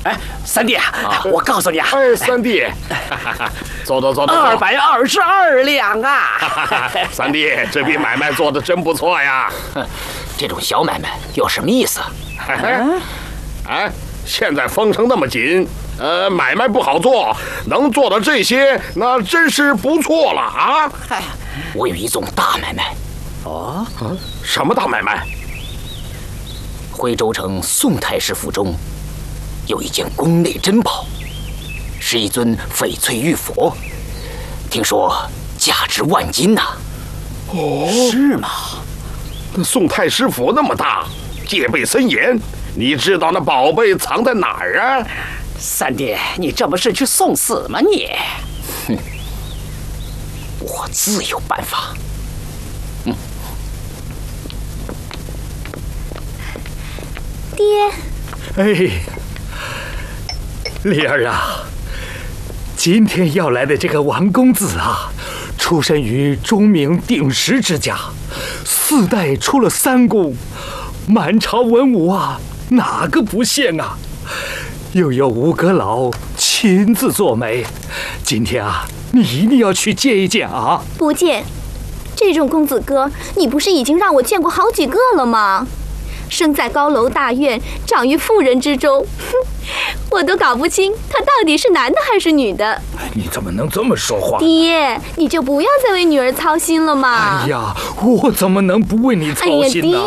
哎，三弟，我告诉你啊， 哎，三弟，走 222两啊！ 三弟，这笔买卖做得真不错呀。 这种小买卖有什么意思？ 哎，现在风声那么紧，买卖不好做，能做到这些，那真是不错了啊！ 我有一宗大买卖。 哦， 什么大买卖？ 徽州城宋太师府中有一件宫内珍宝，是一尊翡翠玉佛，听说价值万金呐。 哦， 是吗？ 那宋太师府那么大，戒备森严，你知道那宝贝藏在哪儿啊？ 三弟，你这不是去送死吗你？ 哼，我自有办法。 爹， 哎，丽儿啊，今天要来的这个王公子啊，出身于钟鸣鼎食之家，4代出了3公，满朝文武啊，哪个不羡啊？又有吴阁老亲自做媒，今天啊，你一定要去见一见啊！ 不见，这种公子哥，你不是已经让我见过好几个了吗？生在高楼大院，长于妇人之中，我都搞不清他到底是男的还是女的。 你怎么能这么说话？ 爹，你就不要再为女儿操心了嘛。 哎呀，我怎么能不为你操心呢？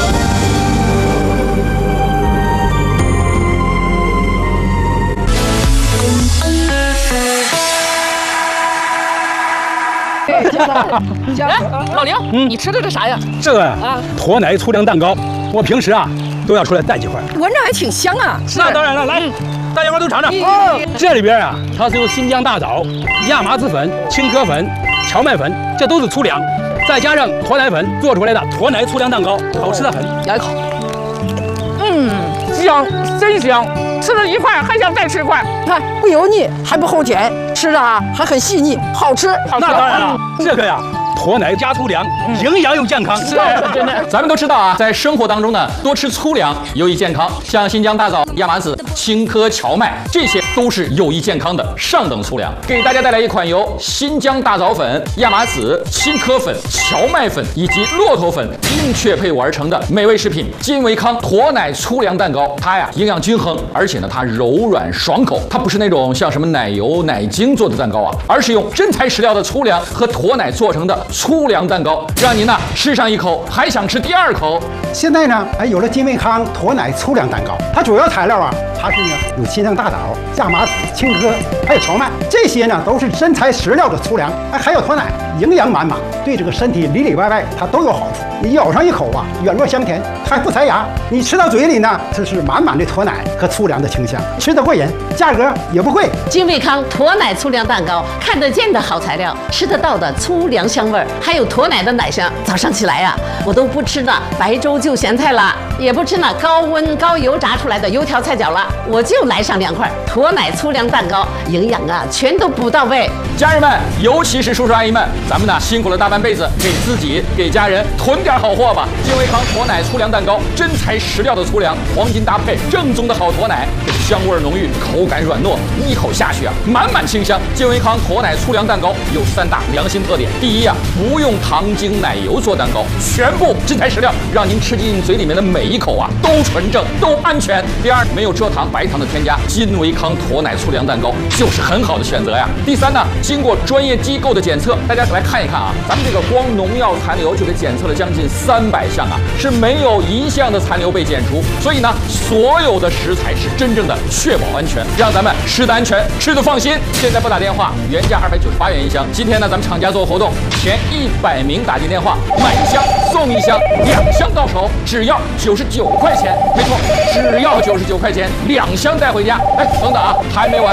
老刘，你吃的这啥呀？ 这个驼奶粗粮蛋糕，我平时啊都要出来带几块。 闻着还挺香啊！ 那当然了，来，大家伙都尝尝。这里边啊，它是由新疆大枣、亚麻籽粉、青稞粉、荞麦粉，这都是粗粮，再加上驼奶粉做出来的驼奶粗粮蛋糕，好吃的很。 咬一口，香，真香！吃了一块还想再吃一块。看，不油腻，还不齁甜，吃着啊还很细腻，好吃。 那当然了，这个呀。驼奶加粗粮，营养又健康。 是，真的。 咱们都知道啊，在生活当中呢，多吃粗粮有益健康，像新疆大枣、亚麻籽、青稞、荞麦，这些都是有益健康的上等粗粮。给大家带来一款由新疆大枣粉、亚麻籽、青稞粉、荞麦粉以及骆驼粉精确配伍而成的美味食品——金维康驼奶粗粮蛋糕。它呀营养均衡，而且呢它柔软爽口，它不是那种像什么奶油、奶精做的蛋糕啊，而是用真材实料的粗粮和驼奶做成的粗粮蛋糕，让您呢吃上一口还想吃第2口。 现在呢，有了金维康驼奶粗粮蛋糕，它主要材料啊，它是呢有新疆大枣、亚麻籽、青稞，还有荞麦，这些呢都是真材实料的粗粮，还有驼奶，营养满满，对这个身体里里外外它都有好处。你咬上一口啊，软糯香甜，它还不塞牙。你吃到嘴里呢，这是满满的驼奶和粗粮的清香，吃得过瘾，价格也不贵。 金维康驼奶粗粮蛋糕，看得见的好材料，吃得到的粗粮香味儿，还有驼奶的奶香。早上起来呀，我都不吃那白粥就咸菜了，也不吃那高温高油炸出来的油条菜饺了，我就来上2块驼奶粗粮蛋糕，营养啊全都补到位。 家人们，尤其是叔叔阿姨们，咱们呢辛苦了大半辈子，给自己给家人囤点好货吧。金维康驼奶粗粮蛋糕，真材实料的粗粮，黄金搭配，正宗的好驼奶，香味浓郁，口感软糯，一口下去啊，满满清香。金维康驼奶粗粮蛋糕有3大良心特点：第一啊，不用糖精奶油做蛋糕，全部真材实料，让您吃进嘴里面的每一口啊都纯正，都安全。第二，没有蔗糖、白糖的添加，金维康驼奶粗粮蛋糕就是很好的选择呀。第三呢，经过专业机构的检测，大家来看一看啊，咱们这个光农药残留就给检测了将近300项啊，是没有1项的残留被检出。所以呢，所有的食材是真正的确保安全，让咱们吃得安全，吃得放心。现在拨打电话，原价298元一箱。今天呢，咱们厂家做活动，前100名打进电话，买1箱送1箱，2箱到手只要99块钱。没错，只要99块钱，2箱带回家。哎，等等啊，还没完。